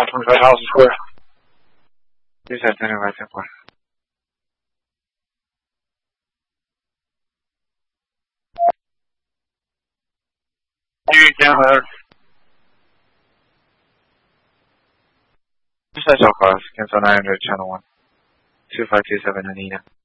25 House Square. Use that dinner right there, boy. You can her. Just that your cars. Cancel 900, channel 1. 2527 Anita.